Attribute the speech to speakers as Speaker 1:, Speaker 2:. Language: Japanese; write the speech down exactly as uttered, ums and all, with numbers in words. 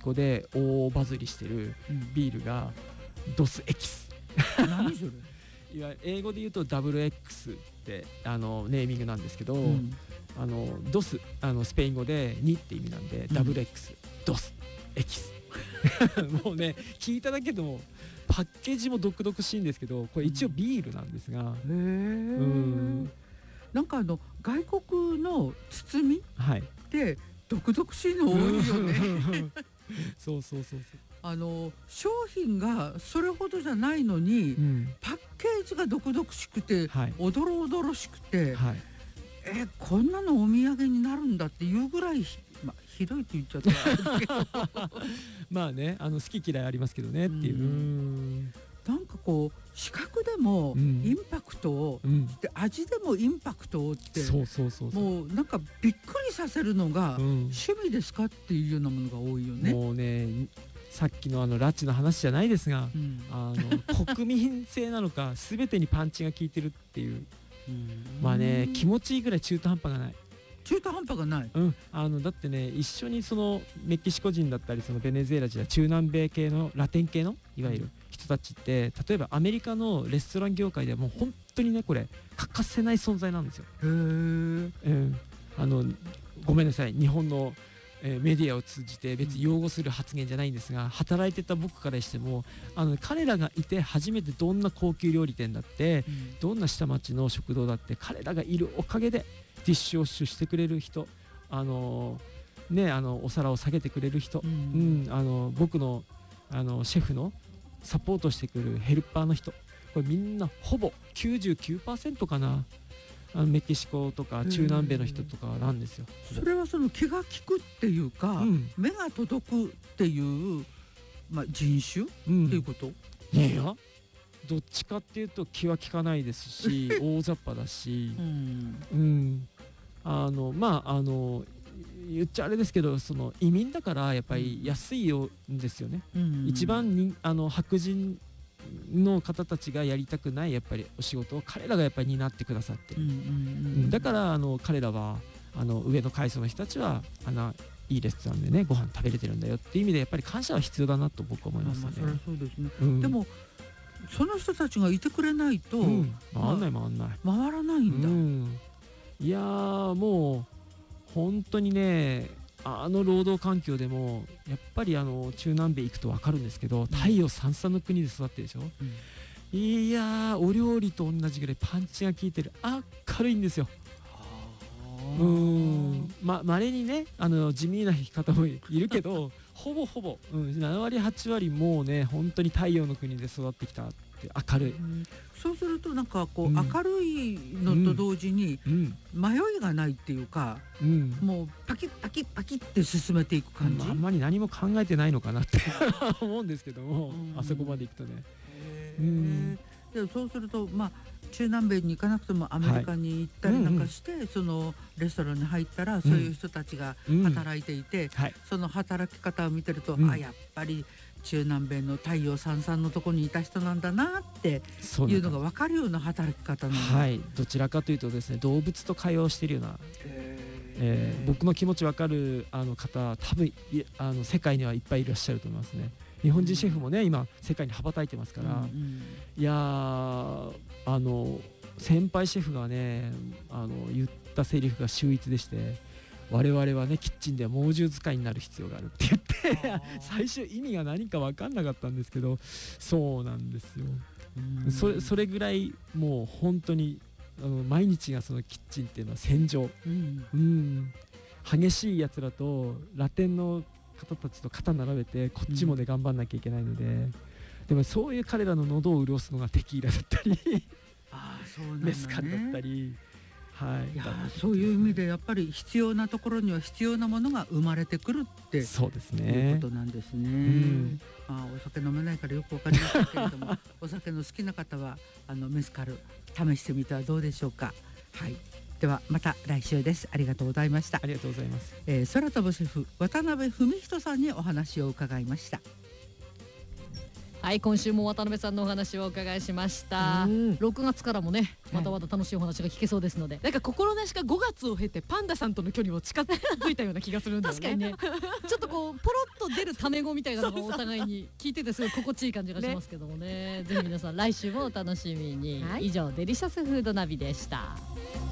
Speaker 1: コで大バズりしてるビールがドスエキス。
Speaker 2: 何それ
Speaker 1: いわゆる英語で言うと ダブリューエックス ってあのネーミングなんですけど、うん、あのドスあのスペイン語でにって意味なんで、うん、ダブリューエックス ドスエキスもうね聞いただけでもパッケージも独々しいんですけど、これ一応ビールなんですが、
Speaker 2: うん、へー、うん、なんかあの外国の包みって独々しいの多いよね、はい、
Speaker 1: そうそうそうそう、
Speaker 2: あの商品がそれほどじゃないのに、うん、パッケージが毒々しくて、はい、おどろおどろしくて、はい、えこんなのお土産になるんだっていうぐらい、まあ、ひどいって言っちゃったけど
Speaker 1: まあね、あの好き嫌いありますけどねっていう、うん、
Speaker 2: なんかこう視覚でもインパクトを、うん、で味でもインパクトをって、
Speaker 1: そうそうそうそう、
Speaker 2: もうなんかびっくりさせるのが、うん、趣味ですかっていうようなものが多いよね。
Speaker 1: もうね、さっきのあの拉致の話じゃないですが、うん、あの国民性なのか全てにパンチが効いてるっていう、うん、まあね、気持ちいいぐらい中途半端がない。
Speaker 2: 中途半端がない、
Speaker 1: うん、あのだってね、一緒にそのメキシコ人だったりそのベネズエラ人や中南米系のラテン系のいわゆる人たちって、例えばアメリカのレストラン業界ではもう本当にねこれ欠かせない存在なんですよ。
Speaker 2: へー、
Speaker 1: うん、あのごめんなさい、日本のえー、メディアを通じて別に擁護する発言じゃないんですが、働いてた僕からしてもあの彼らがいて初めてどんな高級料理店だって、うん、どんな下町の食堂だって彼らがいるおかげでディッシュウォッシュしてくれる人、あのーね、あのお皿を下げてくれる人、うんうん、あの僕の、あのシェフのサポートしてくれるヘルパーの人、これみんなほぼ きゅうじゅうきゅうパーセント かな、あのメキシコとか中南米の人とかなんですよ。
Speaker 2: それはその気が利くっていうか、うん、目が届くっていう、まあ、人種、うん、っていうこと？
Speaker 1: いやいや、どっちかっていうと気は利かないですし大雑把だし、うんうん、あのまああの言っちゃあれですけど、その移民だからやっぱり安いんですよね、うん、一番にあの白人の方たちがやりたくないやっぱりお仕事を彼らがやっぱり担ってくださってる、うんうんうん、だからあの彼らはあの上の階層の人たちはあのいいレストランでねご飯食べれてるんだよっていう意味でやっぱり感謝は必要だなと僕は思いますよね。
Speaker 2: まあ、まあそれはそうですね、うん、でもその人たちがいてくれないと、うん、
Speaker 1: 回んない回んない
Speaker 2: 回らないんだ、うん、
Speaker 1: いやもう本当にね、あの労働環境でもやっぱりあの中南米行くと分かるんですけど、太陽さんさんの国で育ってるでしょ、うん、いやお料理と同じぐらいパンチが効いてる、明るいんですよ。うん、ま稀にねあの地味な方もいるけどほぼほぼ、うん、ななわりはちわりもうね本当に太陽の国で育ってきたって明るい、うん、
Speaker 2: そうするとなんかこう、うん、明るいのと同時に、うん、迷いがないっていうか、うん、もうパキッパキッパキッって進めていく感じ、
Speaker 1: うん、あんまり何も考えてないのかなって思うんですけども、うん、あそこまで行くとね、
Speaker 2: へー、うん、でそうするとまあ中南米に行かなくてもアメリカに行ったりなんかして、はい、うんうん、そのレストランに入ったらそういう人たちが働いていて、うんはい、その働き方を見てると、うん、あやっぱり中南米の太陽さんさんのところにいた人なんだなっていうのが分かるような働き方なの、
Speaker 1: はい、どちらかというとですね動物と会話をしているような、えー、僕の気持ち分かるあの方多分あの世界にはいっぱいいらっしゃると思いますね。日本人シェフもね今世界に羽ばたいてますから、うんうん、いやーあの先輩シェフがねあの言ったセリフが秀逸でして、我々はねキッチンでは猛獣使いになる必要があるって言って最初意味が何か分かんなかったんですけど、そうなんですよ。それ、それぐらいもう本当にあの毎日がそのキッチンっていうのは戦場、うんうん、激しいやつらとラテンの方たちと肩並べてこっちもで頑張んなきゃいけないので、うん、でもそういう彼らの喉を潤すのがテキーラだったり
Speaker 2: あそうなんだ、ね、
Speaker 1: メスカルだったり、はい、
Speaker 2: いやそういう意味でやっぱり必要なところには必要なものが生まれてくるって
Speaker 1: そうですね、
Speaker 2: いうことなんですね、うん、あお酒飲めないからよくわかりませんけれどもお酒の好きな方はあのメスカル試してみてはどうでしょうか。はい、ではまた来週です。ありがとうございました。
Speaker 1: ありがとうございます、
Speaker 2: えー、空飛ぶシェフ渡辺文人さんにお話を伺いました。
Speaker 3: はい、今週も渡辺さんのお話をお伺いしました。ろくがつからもね、またまた楽しいお話が聞けそうですので、はい、
Speaker 4: なんか心なしかごがつを経てパンダさんとの距離も近づいたような気がするんだよね。
Speaker 3: 確かにねちょっとこうポロッと出るタメ語みたいなのがお互いに聞いててすごい心地いい感じがしますけどもね。ぜひ皆さん来週もお楽しみに、はい、以上デリシャスフードナビでした。